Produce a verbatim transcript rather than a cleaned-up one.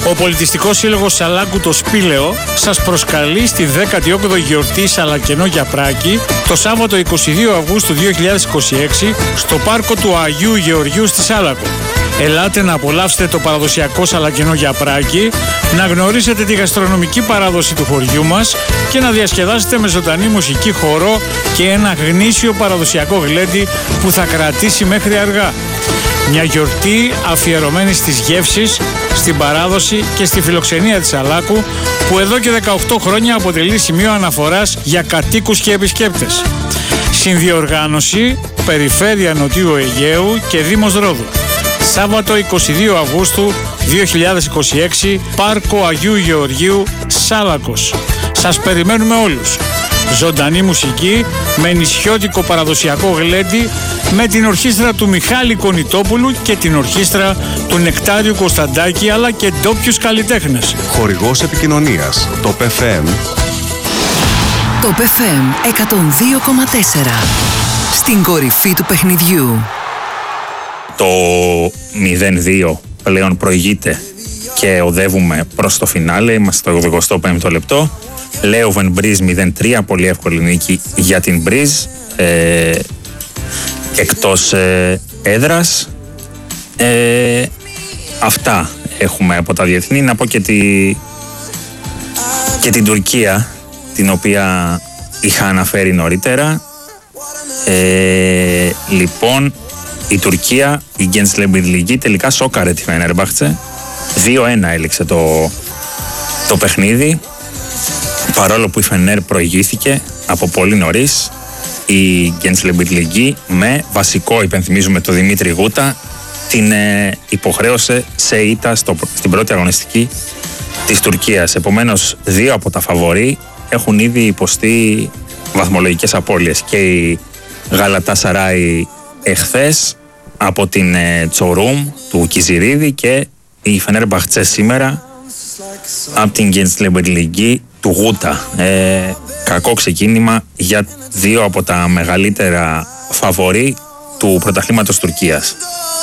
Ο Πολιτιστικός Σύλλογος Σαλάκου το Σπήλαιο σας προσκαλεί στη δέκατη όγδοη γιορτή Σαλακενό για Πράκη το Σάββατο εικοστή δεύτερη Αυγούστου δύο χιλιάδες είκοσι έξι στο πάρκο του Αγίου Γεωργίου στη Σάλακο. Ελάτε να απολαύσετε το παραδοσιακό Σαλακενό για Πράκη, να γνωρίσετε τη γαστρονομική παράδοση του χωριού μας και να διασκεδάσετε με ζωντανή μουσική, χορό και ένα γνήσιο παραδοσιακό γλέντι που θα κρατήσει μέχρι αργά. Μια γιορτή αφιερωμένη στις γεύσεις, στην παράδοση και στη φιλοξενία της Σαλάκου, που εδώ και δεκαοκτώ χρόνια αποτελεί σημείο αναφοράς για κατοίκους και επισκέπτες. Συνδιοργάνωση Περιφέρεια Νοτιού Αιγαίου και Δήμος Ρόδου. Σάββατο εικοστή δεύτερη Αυγούστου δύο χιλιάδες είκοσι έξι, Πάρκο Αγίου Γεωργίου, Σάλακος. Σας περιμένουμε όλους. Ζωντανή μουσική με νησιώτικο παραδοσιακό γλέντι, με την ορχήστρα του Μιχάλη Κονιτόπουλου και την ορχήστρα του Νεκτάριου Κωνσταντάκη, αλλά και ντόπιους καλλιτέχνες. Χορηγός επικοινωνίας Top εφ εμ. Top εφ εμ εκατόν δύο κόμμα τέσσερα. Στην κορυφή του παιχνιδιού. Το μηδέν δύο πλέον προηγείται και οδεύουμε προς το φινάλε. Είμαστε στο ογδοηκοστό πέμπτο λεπτό. Λέοβεν Μπρίζ μηδέν τρία, πολύ εύκολη νίκη για την Μπρίζ, ε, εκτός ε, έδρας. Ε, αυτά έχουμε από τα διεθνή. Να πω και, τη, και την Τουρκία, την οποία είχα αναφέρει νωρίτερα. Ε, λοιπόν, η Τουρκία, η Gençlerbirliği Ligi, τελικά σόκαρε τη Φενέρμπαχτσε. δύο ένα έληξε το, το παιχνίδι. Παρόλο που η Φενέρ προηγήθηκε από πολύ νωρίς, η Gençlerbirliği Ligi με βασικό, υπενθυμίζουμε, το Δημήτρη Γούτα, την ε, υποχρέωσε σε ήττα στο, στην πρώτη αγωνιστική της Τουρκίας. Επομένως, δύο από τα φαβορί έχουν ήδη υποστεί βαθμολογικές απώλειες. Και η Γαλατάσαράι εχθές από την ε, Τσορούμ του Κιζιρίδη και η Φενέρμπαχτσε σήμερα από την Gençlerbirliği Ligi του Γούτα. Ε, κακό ξεκίνημα για δύο από τα μεγαλύτερα φαβορί του πρωταθλήματος Τουρκίας.